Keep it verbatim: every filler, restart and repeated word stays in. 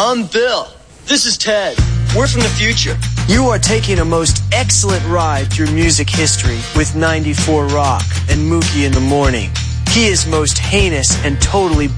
I'm Bill. This is Ted. We're from the future. You are taking a most excellent ride through music history with ninety-four Rock and Mookie in the Morning. He is most heinous and totally